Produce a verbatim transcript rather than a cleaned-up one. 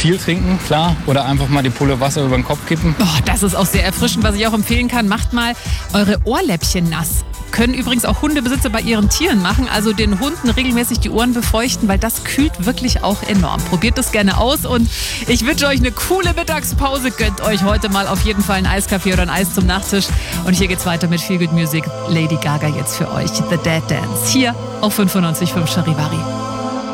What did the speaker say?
viel trinken, klar. Oder einfach mal die Pulle Wasser über den Kopf kippen. Oh, das ist auch sehr erfrischend, was ich auch empfehlen kann. Macht mal eure Ohrläppchen nass. Können übrigens auch Hundebesitzer bei ihren Tieren machen, also den Hunden regelmäßig die Ohren befeuchten, weil das kühlt wirklich auch enorm. Probiert das gerne aus und ich wünsche euch eine coole Mittagspause. Gönnt euch heute mal auf jeden Fall einen Eiskaffee oder ein Eis zum Nachtisch. Und hier geht's weiter mit Feel Good Music. Lady Gaga jetzt für euch. The Dead Dance. Hier auf fünfundneunzig Komma fünf Charivari.